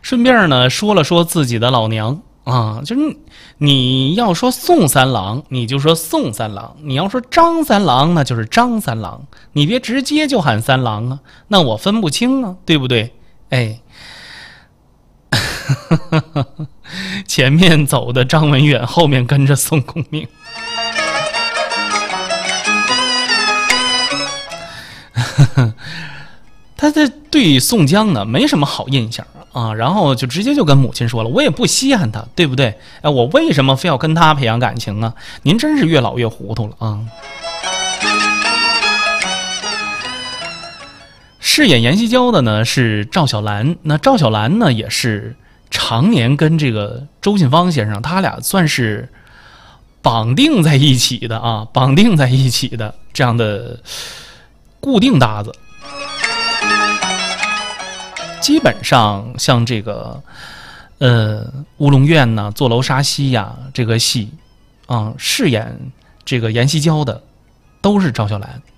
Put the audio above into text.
顺便呢说了说自己的老娘啊，就是你要说宋三郎，你就说宋三郎；你要说张三郎，那就是张三郎。你别直接就喊三郎啊，那我分不清啊，对不对？哎，前面走的张文远，后面跟着宋公明。他对宋江呢没什么好印象啊，然后就直接就跟母亲说了，我也不稀罕他，对不对？哎，我为什么非要跟他培养感情啊？您真是越老越糊涂了啊！饰演阎锡交的呢是赵小兰，那赵小兰呢也是常年跟这个周信芳先生，他俩算是绑定在一起的啊，绑定在一起的这样的固定搭子。基本上像这个乌龙院呐、坐楼杀西呀这个戏啊，饰演这个阎锡交的都是赵小兰。